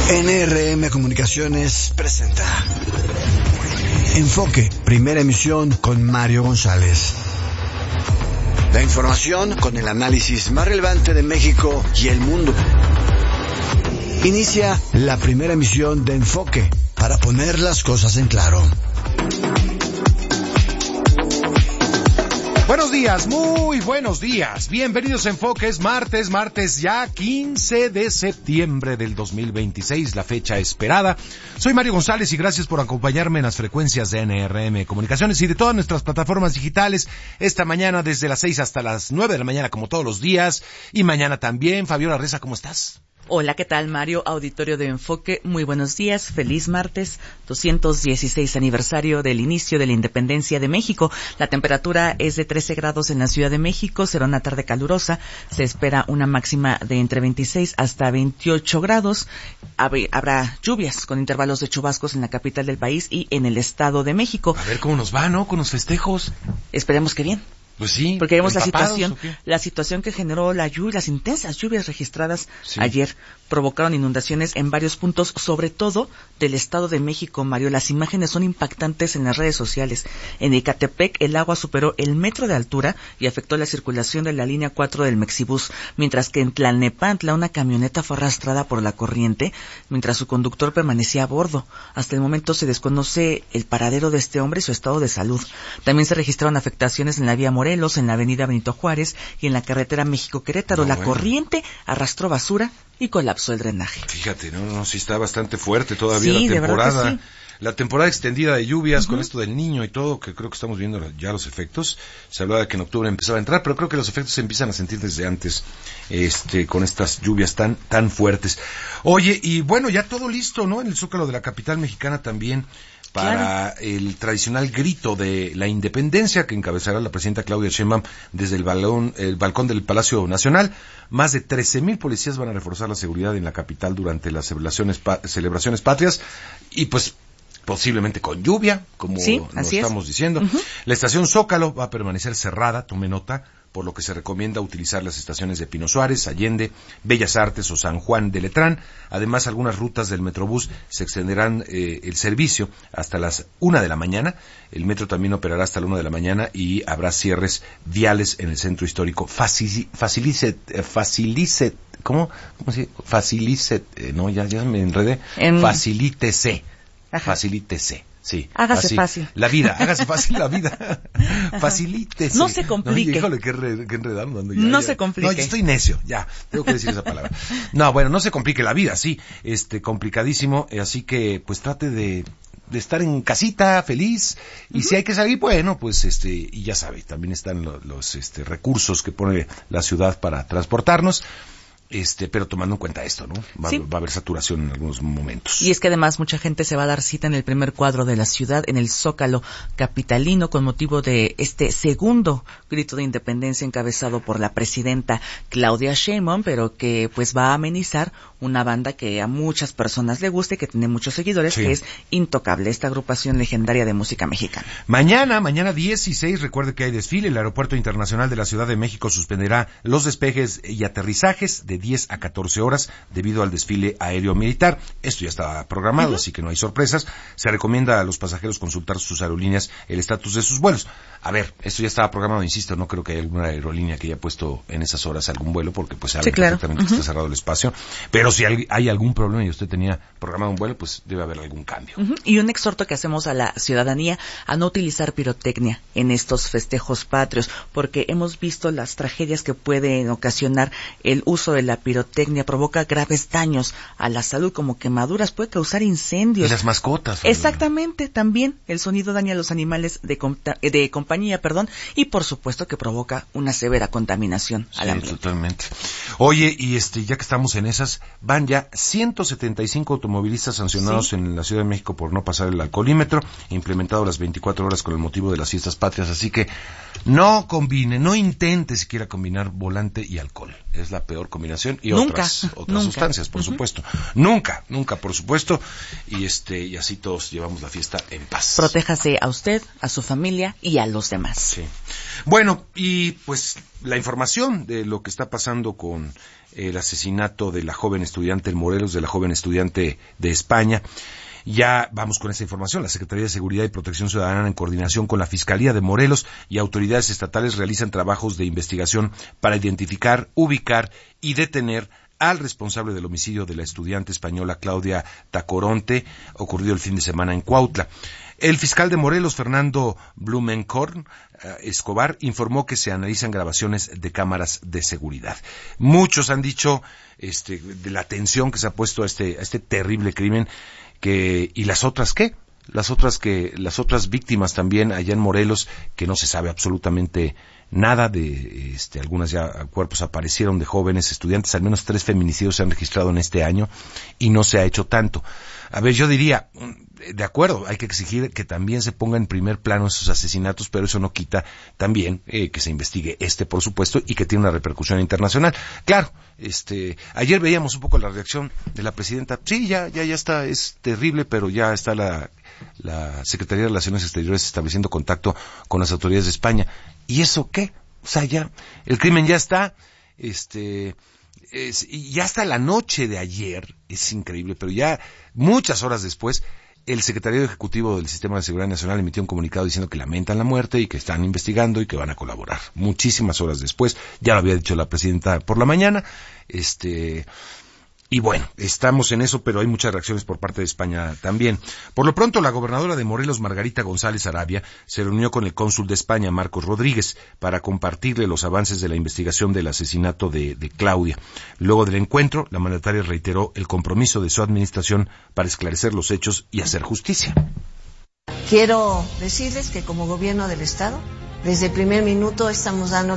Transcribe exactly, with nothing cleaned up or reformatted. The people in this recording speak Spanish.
N R M Comunicaciones presenta Enfoque, primera emisión con Mario González. La información con el análisis más relevante de México y el mundo. Inicia la primera emisión de Enfoque para poner las cosas en claro. Buenos días, muy buenos días. Bienvenidos a Enfoque. Es martes, martes ya quince de septiembre del dos mil veintiséis, la fecha esperada. Soy Mario González y gracias por acompañarme en las frecuencias de N R M Comunicaciones y de todas nuestras plataformas digitales esta mañana desde las seis hasta las nueve de la mañana como todos los días y mañana también. Fabiola Reza, ¿cómo estás? Hola, ¿qué tal, Mario? Auditorio de Enfoque, muy buenos días, feliz martes, doscientos dieciséis aniversario del inicio de la independencia de México. La temperatura es de trece grados en la Ciudad de México, será una tarde calurosa, se espera una máxima de entre veintiséis hasta veintiocho grados. Habrá lluvias con intervalos de chubascos en la capital del país y en el Estado de México. A ver cómo nos va, ¿no? Con los festejos. Esperemos que bien. Pues sí. Porque vemos la situación, la situación que generó la lluvia, las intensas lluvias registradas sí. ayer provocaron inundaciones en varios puntos, sobre todo del Estado de México, Mario. Las imágenes son impactantes en las redes sociales. En Ecatepec el agua superó el metro de altura y afectó la circulación de la línea cuatro del Mexibús, mientras que en Tlalnepantla una camioneta fue arrastrada por la corriente, mientras su conductor permanecía a bordo. Hasta el momento se desconoce el paradero de este hombre y su estado de salud. También se registraron afectaciones en la vía Morelos, en la avenida Benito Juárez y en la carretera México-Querétaro. No, la bueno. corriente arrastró basura y colapsó el drenaje. Fíjate, no, no, sí está bastante fuerte todavía sí, la temporada. Sí. La temporada extendida de lluvias uh-huh. con esto del Niño y todo, que creo que estamos viendo ya los efectos. Se hablaba de que en octubre empezaba a entrar, pero creo que los efectos se empiezan a sentir desde antes, este, con estas lluvias tan, tan fuertes. Oye, y bueno, ya todo listo, ¿no? En el Zócalo de la capital mexicana también, para claro. el tradicional grito de la independencia que encabezará la presidenta Claudia Sheinbaum desde el, balón, el balcón del Palacio Nacional. Más de trece mil policías van a reforzar la seguridad en la capital durante las celebraciones, pa- celebraciones patrias y pues posiblemente con lluvia, como sí, nos estamos es. diciendo. Uh-huh. La estación Zócalo va a permanecer cerrada, tome nota, por lo que se recomienda utilizar las estaciones de Pino Suárez, Allende, Bellas Artes o San Juan de Letrán. Además, algunas rutas del Metrobús se extenderán eh, el servicio hasta las una de la mañana. El metro también operará hasta la una de la mañana y habrá cierres viales en el centro histórico. Facil, facilice, facilice, ¿cómo? ¿Cómo se dice? Facilice, eh, no, ya, ya me enredé. En... Facilítese, Ajá. facilítese. Sí. Hágase así, fácil. La vida, hágase fácil la vida. Facilítese. No se complique. No, híjole, qué, re, qué enredando. Ya, no ya. se complique. No, yo estoy necio, ya. Tengo que decir esa palabra. No, bueno, no se complique la vida, sí. Este, complicadísimo. Así que, pues trate de, de estar en casita, feliz. Y uh-huh. si hay que salir, bueno, pues este, y ya sabe, también están los, los este, recursos que pone la ciudad para transportarnos. Este, pero tomando en cuenta esto, ¿no? Va, sí. va a haber saturación en algunos momentos. Y es que además mucha gente se va a dar cita en el primer cuadro de la ciudad, en el Zócalo capitalino, con motivo de este segundo grito de independencia encabezado por la presidenta Claudia Sheinbaum, pero que pues va a amenizar una banda que a muchas personas le gusta y que tiene muchos seguidores, sí. que es Intocable, esta agrupación legendaria de música mexicana. Mañana, mañana dieciséis, recuerde que hay desfile. El Aeropuerto Internacional de la Ciudad de México suspenderá los despegues y aterrizajes de diez a catorce horas debido al desfile aéreo militar. Esto ya estaba programado, uh-huh. así que no hay sorpresas. Se recomienda a los pasajeros consultar sus aerolíneas el estatus de sus vuelos. A ver, esto ya estaba programado, insisto, no creo que haya alguna aerolínea que haya puesto en esas horas algún vuelo, porque pues sabe sí, claro. perfectamente uh-huh. que está cerrado el espacio. Pero si hay algún problema y usted tenía programado un vuelo, pues debe haber algún cambio. Uh-huh. Y un exhorto que hacemos a la ciudadanía a no utilizar pirotecnia en estos festejos patrios, porque hemos visto las tragedias que pueden ocasionar el uso de la pirotecnia, provoca graves daños a la salud, como quemaduras, puede causar incendios. Y las mascotas. Exactamente, ¿verdad? También el sonido daña a los animales de, compa- de compañía, perdón, y por supuesto que provoca una severa contaminación sí, al ambiente. Totalmente. Oye, y este, ya que estamos en esas, van ya ciento setenta y cinco automovilistas sancionados sí. en la Ciudad de México por no pasar el alcoholímetro, implementado las veinticuatro horas con el motivo de las fiestas patrias, así que no combine, no intente siquiera combinar volante y alcohol. Es la peor combinación y nunca, otras otras nunca. sustancias, por uh-huh. supuesto. Nunca, nunca, por supuesto. Y este y así todos llevamos la fiesta en paz. Protéjase a usted, a su familia y a los demás. Sí. Bueno, y pues la información de lo que está pasando con el asesinato de la joven estudiante en Morelos, de la joven estudiante de España. Ya vamos con esa información. La Secretaría de Seguridad y Protección Ciudadana, en coordinación con la Fiscalía de Morelos y autoridades estatales, realizan trabajos de investigación para identificar, ubicar y detener al responsable del homicidio de la estudiante española Claudia Tacoronte, ocurrido el fin de semana en Cuautla. El fiscal de Morelos, Fernando Blumenkorn uh, Escobar, informó que se analizan grabaciones de cámaras de seguridad. Muchos han dicho este, de la atención que se ha puesto a este, a este terrible crimen, que ¿y las otras qué? Las otras que las otras víctimas también allá en Morelos, que no se sabe absolutamente nada de, este, algunas ya cuerpos aparecieron de jóvenes estudiantes, al menos tres feminicidios se han registrado en este año y no se ha hecho tanto. A ver, yo diría, de acuerdo, hay que exigir que también se ponga en primer plano esos asesinatos, pero eso no quita también eh, que se investigue este, por supuesto, y que tiene una repercusión internacional. Claro, este, ayer veíamos un poco la reacción de la presidenta. Sí, ya, ya, ya está, es terrible, pero ya está la, la Secretaría de Relaciones Exteriores estableciendo contacto con las autoridades de España. ¿Y eso qué? O sea, ya, el crimen ya está, este... Es, y ya hasta la noche de ayer, es increíble, pero ya muchas horas después, el secretario ejecutivo del Sistema de Seguridad Nacional emitió un comunicado diciendo que lamentan la muerte y que están investigando y que van a colaborar. Muchísimas horas después, ya lo había dicho la presidenta por la mañana, este... Y bueno, estamos en eso, pero hay muchas reacciones por parte de España también. Por lo pronto, la gobernadora de Morelos, Margarita González Arabia, se reunió con el cónsul de España, Marcos Rodríguez, para compartirle los avances de la investigación del asesinato de, de Claudia. Luego del encuentro, la mandataria reiteró el compromiso de su administración para esclarecer los hechos y hacer justicia. Quiero decirles que como gobierno del Estado, desde el primer minuto estamos dando